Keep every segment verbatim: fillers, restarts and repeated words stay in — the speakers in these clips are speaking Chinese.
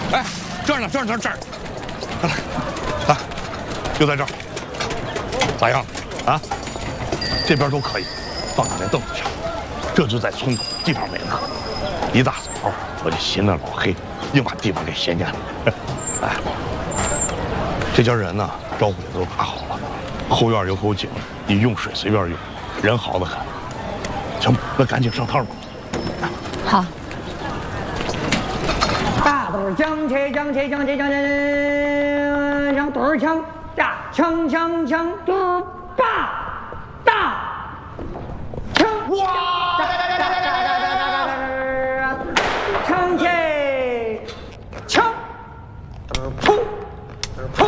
哎，这儿呢，这儿这儿这儿，来来，就在这儿，咋样啊？这边都可以，放在那凳子上。这就在村口，地方没了。一大早我就寻了老黑，又把地方给闲见了。哎，这家人呢，招呼也都打好了，后院有口井，你用水随便用，人好得很。行，那赶紧上套吧。 好。 大肚将切将切将切将切，将肚儿枪大枪枪枪肚儿大大枪哇！枪切枪，砰砰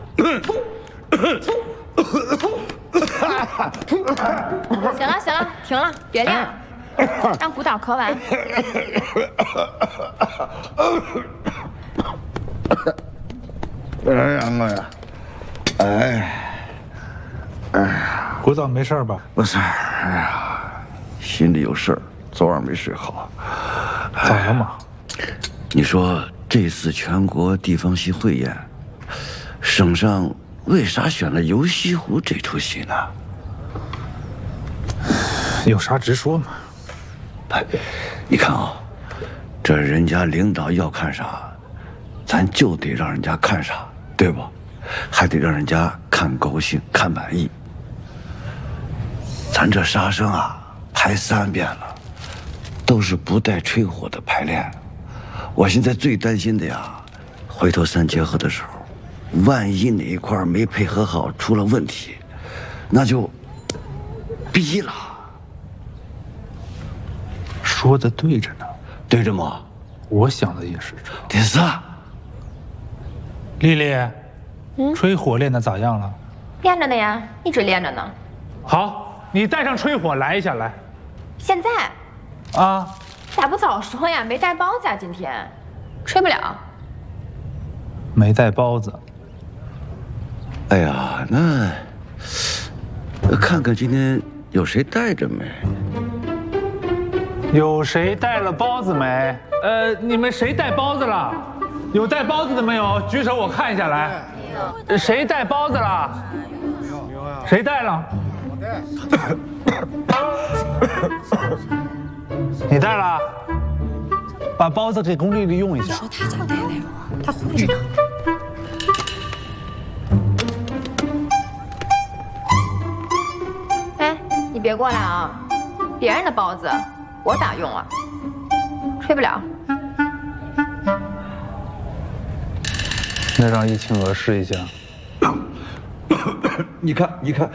砰！ 行了行了，停了，别练了。让鼓捣咳完。 哎呀我呀，哎，哎呀， 鼓捣没事吧？ 不是，哎呀，心里有事儿，昨晚没睡好。 咋了嘛？ 你说这次全国地方戏汇演，省上为啥选了游西湖这出戏呢？ 有啥直说嘛。 你看啊，这人家领导要看啥，咱就得让人家看啥，对不？还得让人家看高兴、看满意。咱这杀生啊，排三遍了，都是不带吹火的排练。我现在最担心的呀，回头三结合的时候，万一哪一块没配合好，出了问题，那就逼了。 说的对着呢， 对着吗？ 我想的也是这。 第四， 丽丽， 嗯， 吹火练的咋样了？ 练着呢呀，一直练着呢。 好，你带上吹火来一下来。 现在？ 啊？ 咋不早说呀？没带包子啊，今天，吹不了。 没带包子。 哎呀，那看看今天有谁带着没？ 有谁带了包子没？呃，你们谁带包子了？有带包子的没有？举手我看一下来。没有。谁带包子了？没有。没有呀。谁带了？我带。你带了？把包子给龚丽丽用一下。 说他咋带的呀？他会着呢。 哎，你别过来啊！别人的包子。我咋用啊？吹不了。 那让易庆娥试一下。 你看，你看，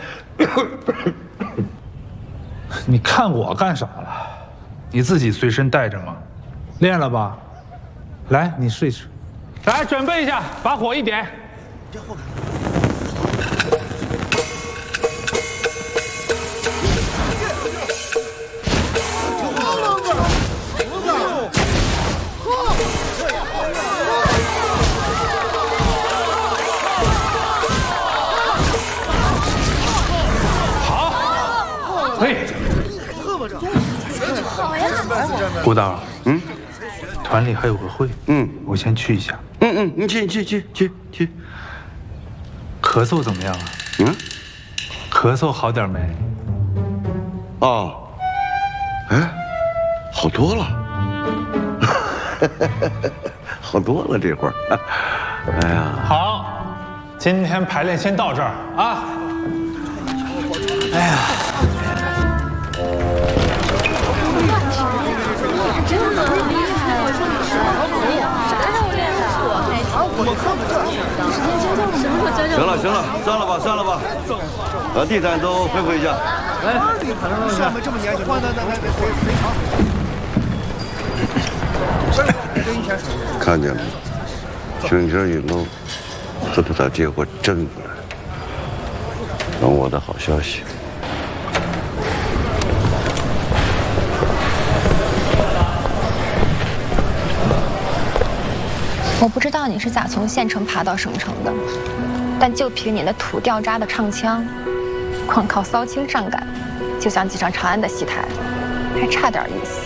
你看我干啥了？你自己随身带着吗？练了吧？来，你试一试。来，准备一下，把火一点。可以，顾导，嗯，团里还有个会，嗯，我先去一下。 嗯嗯，你去，你去，去去去。 咳嗽怎么样啊？嗯，咳嗽好点没？ 哦，哎，好多了，好多了这会儿。哎呀， 好，今天排练先到这儿啊。哎呀。 真的厉害！我说你是啥时候练的？我还我看不着。时间教教我，什么时候教教我？ 行了行了，散了吧散了吧，把地毯都恢复一下。来，地毯上上面这么严谨，来来来来，随行。看见了，军车一弄，这都把结果真过来，等我的好消息。 我不知道你是咋从县城爬到省城的，但就凭你那土掉渣的唱腔，光靠骚青上赶，就想挤上长安的戏台，还差点意思。